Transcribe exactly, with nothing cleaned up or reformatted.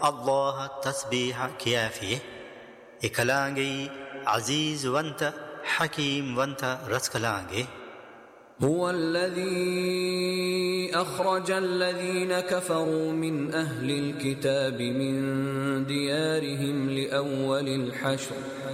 الله التسبيح كيافيه إكلانجي عزيز وانت حكيم وانت رسكلانجي. هو الذي أخرج الذين كفروا من أهل الكتاب من ديارهم لأول الحشر